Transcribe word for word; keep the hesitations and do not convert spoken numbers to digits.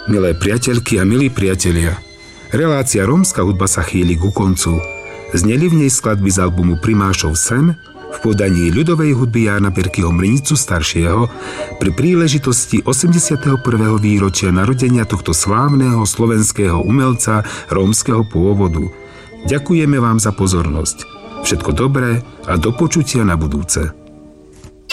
Milé priateľky a milí priatelia, relácia Rómska hudba sa chýli ku koncu. Zneli v nej skladby z albumu Primášov sen v podaní ľudovej hudby Jána Berkyho Mrnicu staršieho pri príležitosti osemdesiateho prvého výročia narodenia tohto slávneho slovenského umelca rómskeho pôvodu. Ďakujeme vám za pozornosť. Všetko dobré a do počutia na budúce.